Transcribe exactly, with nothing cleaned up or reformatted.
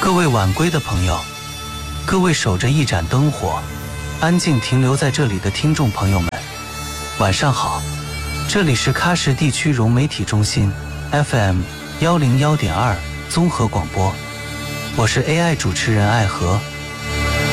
各位晚归的朋友，各位守着一盏灯火，安静停留在这里的听众朋友们，晚上好。这里是喀什地区融媒体中心 F M 一零一点二综合广播，我是 A I 主持人艾和。